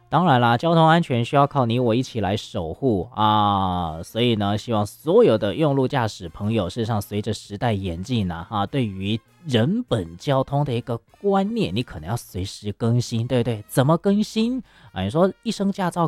当然啦，交通安全需要靠你我一起来守护啊，所以呢，希望所有的用路驾驶朋友，事实上随着时代演进呢，对于人本交通的一个观念，你可能要随时更新，对不对？怎么更新啊？你说一生驾照